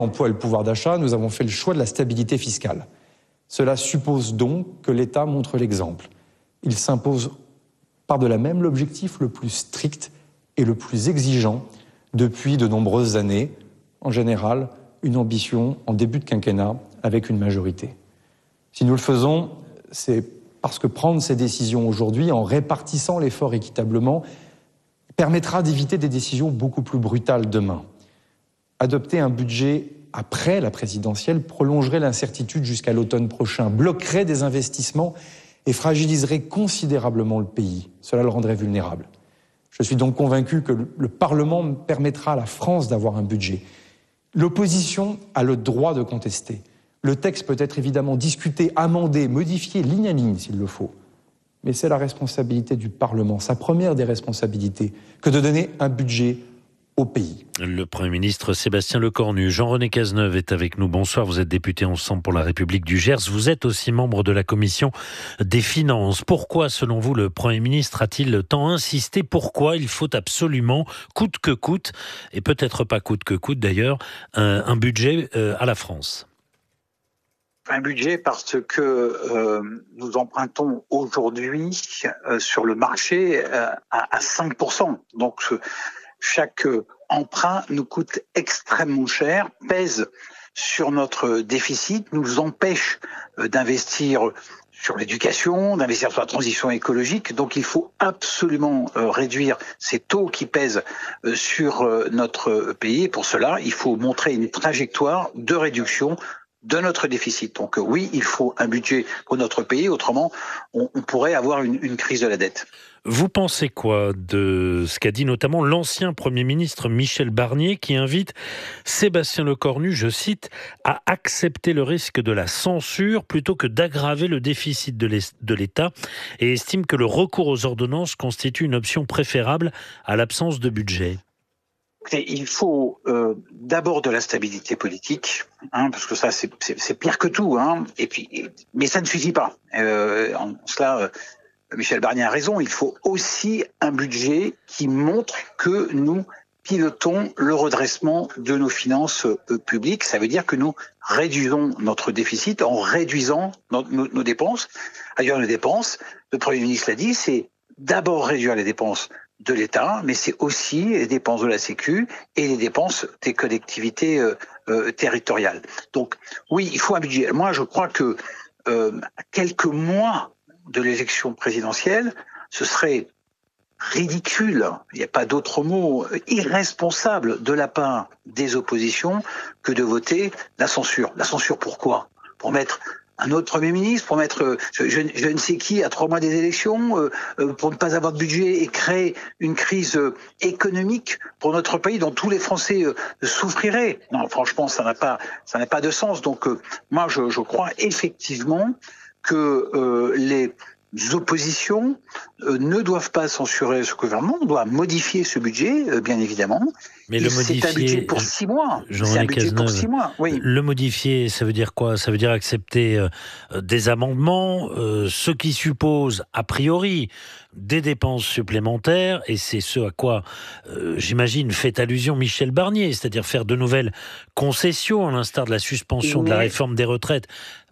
L'emploi et le pouvoir d'achat, nous avons fait le choix de la stabilité fiscale. Cela suppose donc que l'État montre l'exemple. Il s'impose par-delà même l'objectif le plus strict et le plus exigeant depuis de nombreuses années, en général une ambition en début de quinquennat avec une majorité. Si nous le faisons, c'est parce que prendre ces décisions aujourd'hui en répartissant l'effort équitablement permettra d'éviter des décisions beaucoup plus brutales demain. Adopter un budget après la présidentielle prolongerait l'incertitude jusqu'à l'automne prochain, bloquerait des investissements et fragiliserait considérablement le pays. Cela le rendrait vulnérable. Je suis donc convaincu que le Parlement permettra à la France d'avoir un budget. L'opposition a le droit de contester. Le texte peut être évidemment discuté, amendé, modifié, ligne à ligne s'il le faut. Mais c'est la responsabilité du Parlement, sa première des responsabilités, que de donner un budget au pays. Le Premier ministre Sébastien Lecornu. Jean-René Cazeneuve est avec nous. Bonsoir, vous êtes député Ensemble pour la République du Gers. Vous êtes aussi membre de la Commission des Finances. Pourquoi, selon vous, le Premier ministre a-t-il tant insisté? Pourquoi il faut absolument, coûte que coûte, et peut-être pas coûte que coûte d'ailleurs, un budget à la France? Un budget parce que nous empruntons aujourd'hui sur le marché à 5%. Donc chaque emprunt nous coûte extrêmement cher, pèse sur notre déficit, nous empêche d'investir sur l'éducation, d'investir sur la transition écologique. Donc il faut absolument réduire ces taux qui pèsent sur notre pays. Et pour cela, il faut montrer une trajectoire de réduction de notre déficit. Donc oui, il faut un budget pour notre pays, autrement on pourrait avoir une crise de la dette. Vous pensez quoi de ce qu'a dit notamment l'ancien Premier ministre Michel Barnier qui invite Sébastien Lecornu, je cite, à accepter le risque de la censure plutôt que d'aggraver le déficit de l'État et estime que le recours aux ordonnances constitue une option préférable à l'absence de budget? Il faut d'abord de la stabilité politique, parce que ça c'est pire que tout, mais ça ne suffit pas. En cela, Michel Barnier a raison. Il faut aussi un budget qui montre que nous pilotons le redressement de nos finances publiques. Ça veut dire que nous réduisons notre déficit en réduisant nos dépenses. Ailleurs, nos dépenses, le Premier ministre l'a dit, c'est d'abord réduire les dépenses de l'État, mais c'est aussi les dépenses de la Sécu et les dépenses des collectivités territoriales. Donc oui, il faut un budget. Moi, je crois que à quelques mois de l'élection présidentielle, ce serait ridicule, il n'y a pas d'autre mot, irresponsable de la part des oppositions que de voter la censure. La censure pourquoi? Pour mettre un autre Premier ministre, pour mettre je ne sais qui à 3 mois des élections, pour ne pas avoir de budget et créer une crise économique pour notre pays dont tous les Français souffriraient. Non, franchement, ça n'a pas de sens. Donc moi, je crois effectivement que les oppositions ne doivent pas censurer ce gouvernement. On doit modifier ce budget, bien évidemment. Mais le modifier, c'est un budget pour 6 mois. C'est un budget pour 6 mois, oui. Le modifier, ça veut dire quoi? Ça veut dire accepter des amendements, ce qui suppose, a priori, des dépenses supplémentaires, et c'est ce à quoi, j'imagine, fait allusion Michel Barnier, c'est-à-dire faire de nouvelles concessions, à l'instar de la suspension de la réforme des retraites,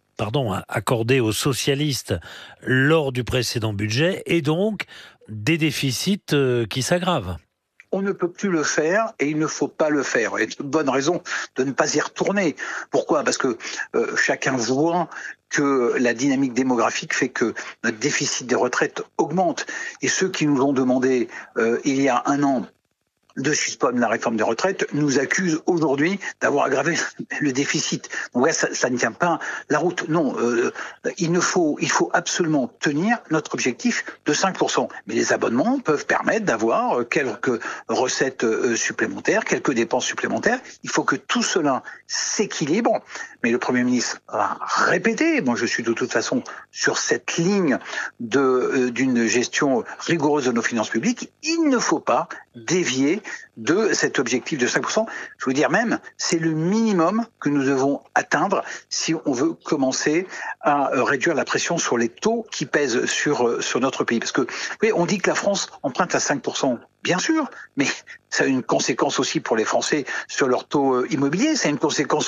accordé aux socialistes lors du précédent budget, et donc des déficits qui s'aggravent. On ne peut plus le faire et il ne faut pas le faire. Il y a de bonnes raisons de ne pas y retourner. Pourquoi? Parce que chacun voit que la dynamique démographique fait que notre déficit des retraites augmente. Et ceux qui nous ont demandé il y a 1 an de suspendre la réforme des retraites nous accusent aujourd'hui d'avoir aggravé le déficit. Donc ouais, ça ne tient pas la route. Non, il faut absolument tenir notre objectif de 5%. Mais les abonnements peuvent permettre d'avoir quelques recettes supplémentaires, quelques dépenses supplémentaires. Il faut que tout cela s'équilibre. Mais le Premier ministre a répété, moi je suis de toute façon sur cette ligne d'une gestion rigoureuse de nos finances publiques, il ne faut pas dévier de cet objectif de 5%. Je veux dire même, c'est le minimum que nous devons atteindre si on veut commencer à réduire la pression sur les taux qui pèsent sur notre pays. Parce que, oui, on dit que la France emprunte à 5%. Bien sûr, mais ça a une conséquence aussi pour les Français sur leur taux immobilier, ça a une conséquence